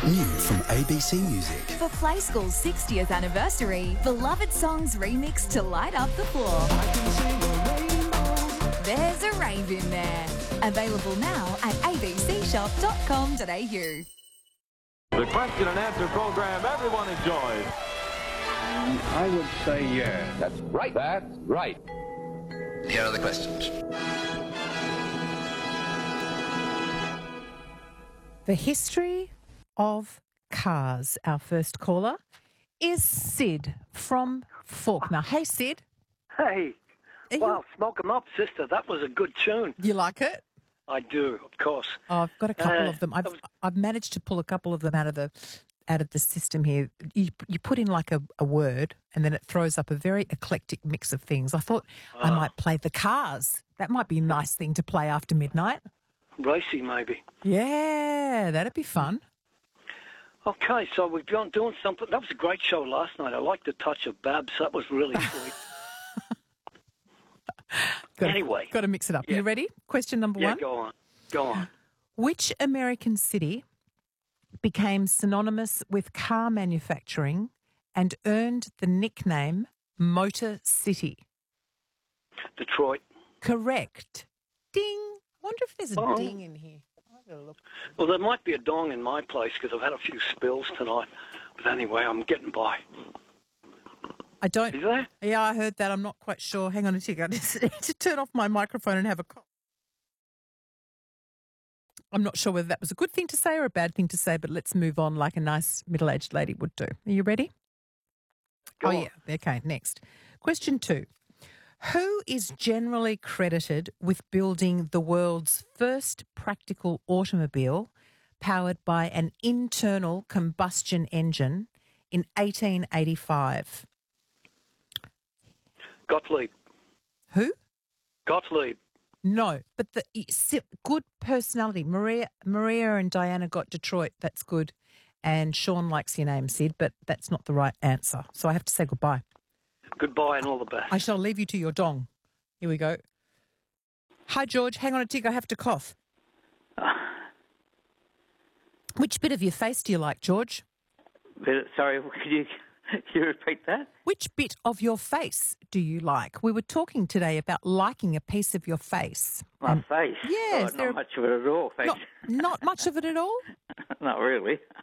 New from ABC Music. For Play School's 60th anniversary, beloved songs remixed to light up the floor. There's a rave in there. Available now at abcshop.com.au. The question and answer program everyone enjoys. I would say yes. That's right. That's right. Here are the questions. The history of cars. Our first caller is Sid from Faulkner. Hey, Sid. Hey, Are wow, smoke 'em up, sister. That was a good tune. You like it? I do, of course. Oh, I've got a couple of them. I've managed to pull a couple of them out of the system here. You put in like a word and then it throws up a very eclectic mix of things. I thought I might play the Cars. That might be a nice thing to play after midnight. Racy, maybe. Yeah, that'd be fun. Okay, so we've been doing something. That was a great show last night. I liked the touch of Babs. That was really sweet. Anyway. Got to mix it up. Yeah. You ready? Question number one. Go on. Go on. Which American city became synonymous with car manufacturing and earned the nickname Motor City? Detroit. Correct. Ding. I wonder if there's a Oh. ding in here. I'll have a look. Well, there might be a dong in my place because I've had a few spills tonight. But anyway, I'm getting by. I don't. Is there? Yeah, I heard that. I'm not quite sure. Hang on a second. I just need to turn off my microphone and have a cough. I'm not sure whether that was a good thing to say or a bad thing to say, but let's move on like a nice middle-aged lady would do. Are you ready? Go on. Yeah. Okay, next. Question 2. Who is generally credited with building the world's first practical automobile powered by an internal combustion engine in 1885? Gottlieb. Who? Gottlieb. No, but good personality. Maria and Diana got Detroit. That's good. And Sean likes your name, Sid, but that's not the right answer. So I have to say goodbye. Goodbye and all the best. I shall leave you to your dong. Here we go. Hi, George. Hang on a tick. I have to cough. Which bit of your face do you like, George? Sorry, could you repeat that? Which bit of your face do you like? We were talking today about liking a piece of your face. My face? Yes. Oh, not much of it at all, thanks. Not much of it at all? Not really.